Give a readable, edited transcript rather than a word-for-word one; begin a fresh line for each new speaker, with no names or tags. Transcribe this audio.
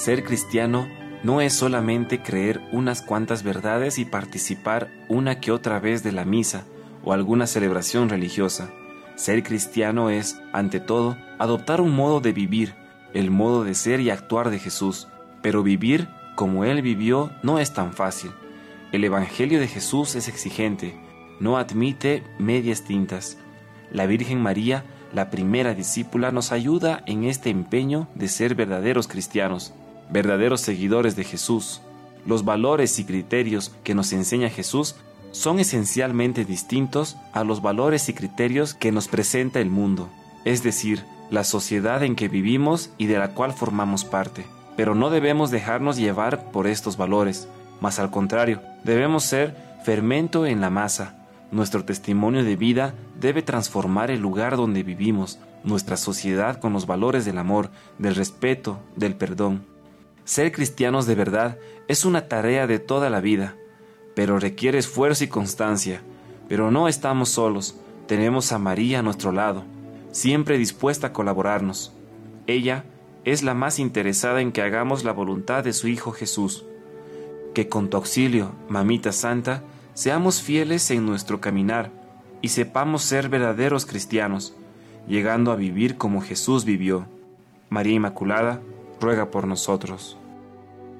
Ser cristiano no es solamente creer unas cuantas verdades y participar una que otra vez de la misa o alguna celebración religiosa. Ser cristiano es, ante todo, adoptar un modo de vivir, el modo de ser y actuar de Jesús. Pero vivir como Él vivió no es tan fácil. El Evangelio de Jesús es exigente, no admite medias tintas. La Virgen María, la primera discípula, nos ayuda en este empeño de ser verdaderos cristianos, verdaderos seguidores de Jesús. Los valores y criterios que nos enseña Jesús son esencialmente distintos a los valores y criterios que nos presenta el mundo, es decir, la sociedad en que vivimos y de la cual formamos parte. Pero no debemos dejarnos llevar por estos valores, mas al contrario, debemos ser fermento en la masa. Nuestro testimonio de vida debe transformar el lugar donde vivimos, nuestra sociedad con los valores del amor, del respeto, del perdón. Ser cristianos de verdad es una tarea de toda la vida, pero requiere esfuerzo y constancia. Pero no estamos solos, tenemos a María a nuestro lado, siempre dispuesta a colaborarnos. Ella es la más interesada en que hagamos la voluntad de su Hijo Jesús. Que con tu auxilio, Mamita Santa, seamos fieles en nuestro caminar y sepamos ser verdaderos cristianos, llegando a vivir como Jesús vivió. María Inmaculada, ruega por nosotros.